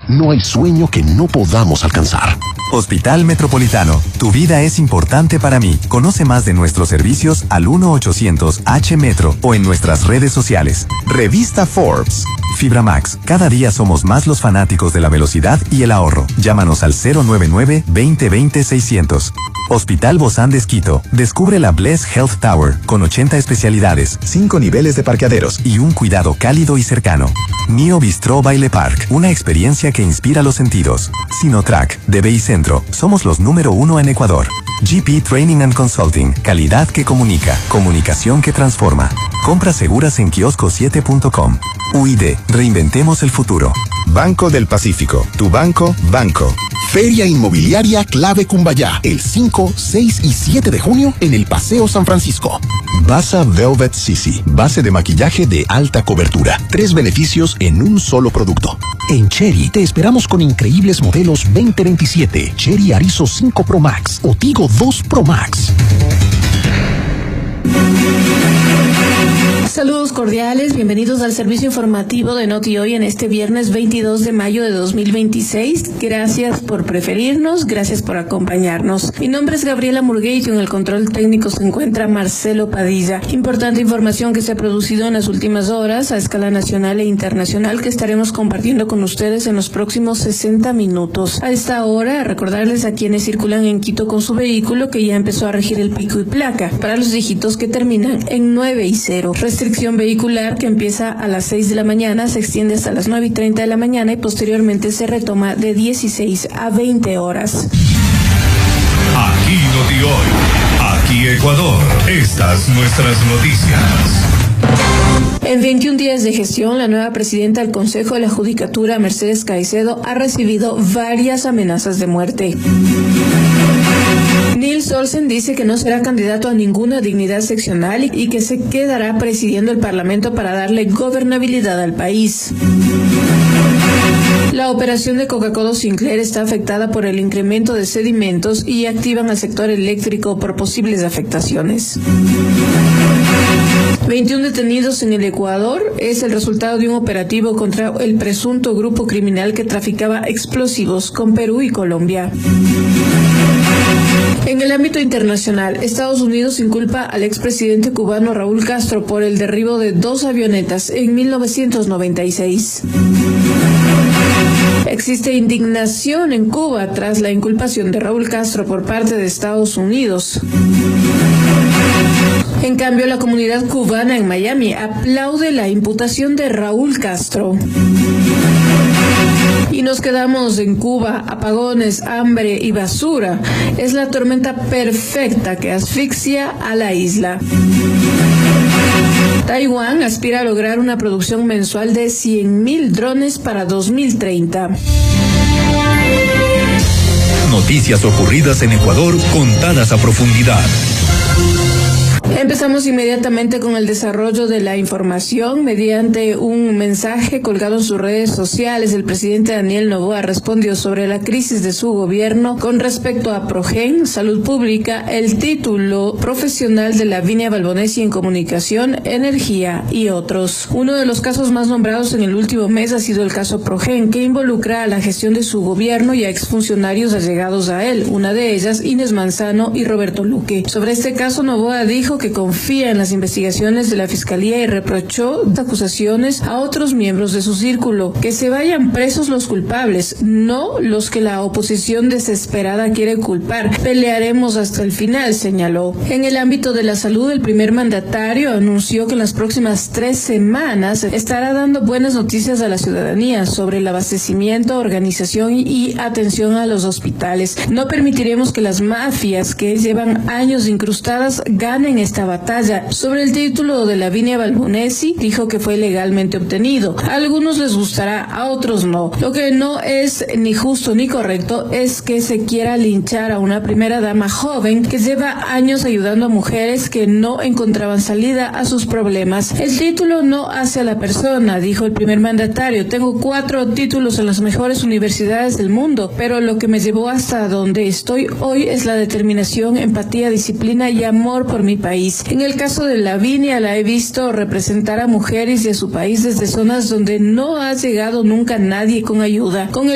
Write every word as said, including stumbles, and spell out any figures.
No hay sueño que no podamos alcanzar. Hospital Metropolitano, tu vida es importante para mí. Conoce más de nuestros servicios al uno ochocientos H Metro o en nuestras redes sociales. Revista Forbes. Fibra Max, cada día somos más los fanáticos de la velocidad y el ahorro. Llámanos al cero nueve nueve, veinte veinte, seiscientos. Hospital Bozán de Esquito. Descubre la Bless Health Tower con ochenta especialidades, cinco niveles de parqueaderos y un cuidado cálido y cercano. Mio Bistro Baile Park, una experiencia que inspira los sentidos. Sinotrack, D B I Centro, somos los número uno en Ecuador. G P Training and Consulting, calidad que comunica, comunicación que transforma. Compras seguras en kiosco siete punto com. U I D, reinventemos el futuro. Banco del Pacífico, tu banco, banco. Feria Inmobiliaria Clave Cumbayá, el cinco, seis y siete de junio en el Paseo San Francisco. Basa Velvet Sisi, base de maquillaje de alta cobertura. Tres beneficios en un solo producto. En Chery te esperamos con increíbles modelos veinte veintisiete, Chery Arizo cinco Pro Max o Tigo dos Pro Max. Saludos cordiales, bienvenidos al servicio informativo de Noti Hoy en este viernes veintidós de mayo de dos mil veintiséis. Gracias por preferirnos, gracias por acompañarnos. Mi nombre es Gabriela Murguey y en el control técnico se encuentra Marcelo Padilla. Importante información que se ha producido en las últimas horas a escala nacional e internacional que estaremos compartiendo con ustedes en los próximos sesenta minutos. A esta hora, recordarles a quienes circulan en Quito con su vehículo que ya empezó a regir el pico y placa para los dígitos que terminan en nueve y cero. Restricción vehicular que empieza a las seis de la mañana, se extiende hasta las nueve y treinta de la mañana y posteriormente se retoma de dieciséis a veinte horas. Aquí Noti Hoy, aquí Ecuador, estas nuestras noticias. En veintiún días de gestión, la nueva presidenta del Consejo de la Judicatura, Mercedes Caicedo, ha recibido varias amenazas de muerte. Nils Olsen dice que no será candidato a ninguna dignidad seccional y que se quedará presidiendo el Parlamento para darle gobernabilidad al país. La operación de Coca-Cola Sinclair está afectada por el incremento de sedimentos y activan al sector eléctrico por posibles afectaciones. veintiún detenidos en el Ecuador es el resultado de un operativo contra el presunto grupo criminal que traficaba explosivos con Perú y Colombia. En el ámbito internacional, Estados Unidos inculpa al expresidente cubano Raúl Castro por el derribo de dos avionetas en mil novecientos noventa y seis. Existe indignación en Cuba tras la inculpación de Raúl Castro por parte de Estados Unidos. En cambio, la comunidad cubana en Miami aplaude la imputación de Raúl Castro. Y nos quedamos en Cuba. Apagones, hambre y basura es la tormenta perfecta que asfixia a la isla. Taiwán aspira a lograr una producción mensual de cien mil drones para dos mil treinta. Noticias ocurridas en Ecuador contadas a profundidad. Empezamos inmediatamente con el desarrollo de la información. Mediante un mensaje colgado en sus redes sociales, el presidente Daniel Noboa respondió sobre la crisis de su gobierno con respecto a Progen, Salud Pública, el título profesional de Lavinia Balbonesi en Comunicación, Energía y otros. Uno de los casos más nombrados en el último mes ha sido el caso Progen, que involucra a la gestión de su gobierno y a exfuncionarios allegados a él, una de ellas Inés Manzano y Roberto Luque. Sobre este caso, Noboa dijo que confía en las investigaciones de la Fiscalía y reprochó acusaciones a otros miembros de su círculo. Que se vayan presos los culpables, no los que la oposición desesperada quiere culpar. Pelearemos hasta el final, señaló. En el ámbito de la salud, el primer mandatario anunció que en las próximas tres semanas estará dando buenas noticias a la ciudadanía sobre el abastecimiento, organización y atención a los hospitales. No permitiremos que las mafias que llevan años incrustadas ganen esta batalla. Sobre el título de Lavinia Balbonesi, dijo que fue legalmente obtenido. A algunos les gustará, a otros no. Lo que no es ni justo ni correcto es que se quiera linchar a una primera dama joven que lleva años ayudando a mujeres que no encontraban salida a sus problemas. El título no hace a la persona, dijo el primer mandatario. Tengo cuatro títulos en las mejores universidades del mundo, pero lo que me llevó hasta donde estoy hoy es la determinación, empatía, disciplina y amor por mi país. En el caso de Lavinia, la he visto representar a mujeres y a su país desde zonas donde no ha llegado nunca nadie con ayuda. Con el